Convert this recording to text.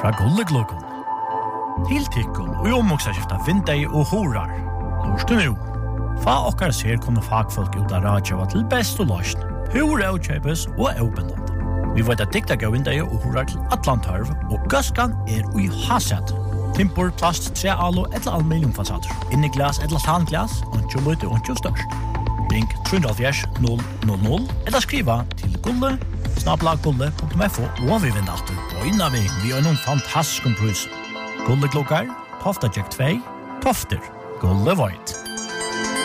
fra Gulleglokon. Til tikkun og omoksaskifta vindei og horar. Lorstu nu. Fa okkar ser kunne fagfolk ut av radjava til best og løsn. Hur avkjøpes og avbindande. Vi vet at dikta gav vindei og horar til Atlantarv, og gaskan ui haset. Timpor, plast, trealo eller aluminium fasader. Inni glas eller tanglas, ontjo lute ontjo størst. Ring 370 000 eller skriva til gulle@gulle.fo og vi vinner alltid på innavig vi har noen fantastisk pris. Gulleklokkar, Tofta Jack 2, Tofter, Gulle Void.